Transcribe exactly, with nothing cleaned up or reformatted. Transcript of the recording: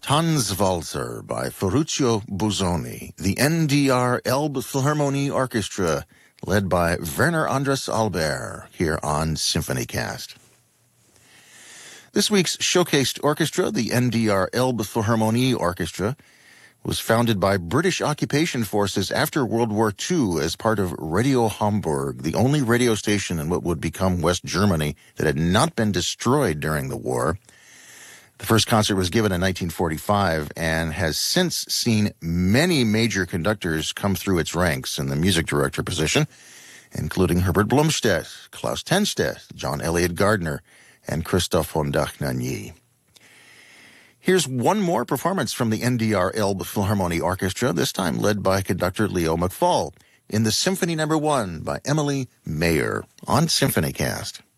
Tanzwalzer by Ferruccio Busoni, the N D R Elbphilharmonie Orchestra, led by Werner Andras Albert, here on SymphonyCast. This week's showcased orchestra, the N D R Elbphilharmonie Orchestra, was founded by British occupation forces after World War Two as part of Radio Hamburg, the only radio station in what would become West Germany that had not been destroyed during the war. The first concert was given in nineteen forty-five and has since seen many major conductors come through its ranks in the music director position, including Herbert Blomstedt, Klaus Tenstedt, John Elliott Gardner, and Christoph von Dachnagny. Here's one more performance from the N D R Elbphilharmonie Orchestra, this time led by conductor Leo McFall, in the Symphony Number One by Emily Mayer on SymphonyCast.